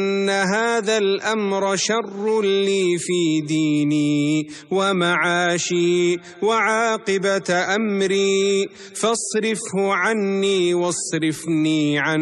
إن هذا الأمر شر لي في ديني ومعاشي وعاقبة أمري، فاصرفه عني واصرفني عنه.